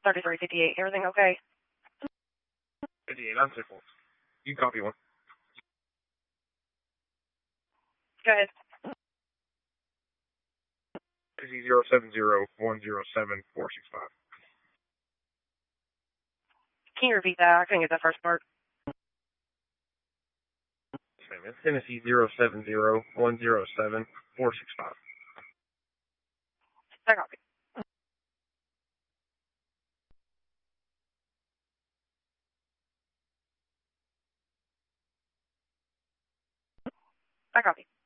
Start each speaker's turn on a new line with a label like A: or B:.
A: 3358. Everything okay?
B: 58 on simple. You copy one.
A: Go ahead.
B: Busy 070-107-465.
A: Can you repeat that? I couldn't get that first part.
B: Tennessee 070-107-465.
A: I copy. I copy.